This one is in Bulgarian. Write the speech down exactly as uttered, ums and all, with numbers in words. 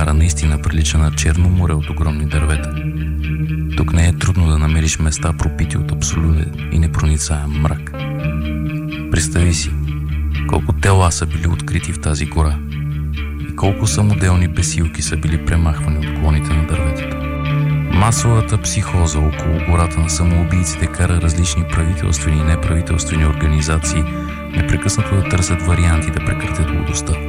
Сахара наистина прилича на Черно море от огромни дървета. Тук не е трудно да намериш места, пропити от абсолютен и непроницаем мрак. Представи си колко тела са били открити в тази гора и колко самоделни бесилки са били премахвани от клоните на дърветата. Масовата психоза около гората на самоубийците кара различни правителствени и неправителствени организации непрекъснато да търсят варианти да прекратят лудостта.